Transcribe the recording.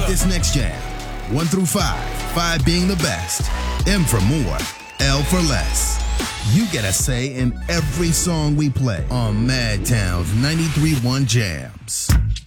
this next jam. 1 through 5, 5 being the best. M for more, L for less. You get a say in every song we play on Madtown's 93.1 Jams.